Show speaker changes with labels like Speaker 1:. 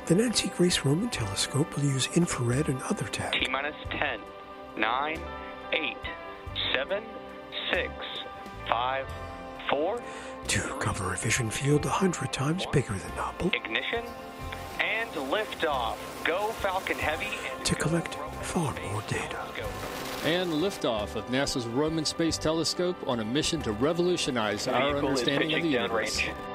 Speaker 1: The Nancy Grace Roman Telescope will use infrared and other tech.
Speaker 2: T-minus 10, 9, 8, 7, 6, 5, 4...
Speaker 1: to cover a vision field 100 times bigger than Hubble.
Speaker 2: Ignition and liftoff. Go Falcon Heavy.
Speaker 1: To collect far more data.
Speaker 3: And liftoff of NASA's Roman Space Telescope on a mission to revolutionize our understanding of the universe.